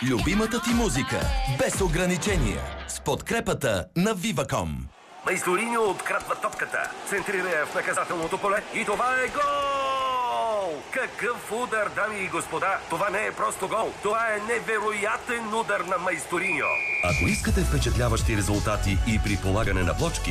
любимата ти музика, без ограничения, с подкрепата на Viva.com. Майсториньо открадва топката, центрира я в наказателното поле и това е гол! Какъв удар, дами и господа! Това не е просто гол, това е невероятен удар на Майсториньо! Ако искате впечатляващи резултати и при полагане на плочки,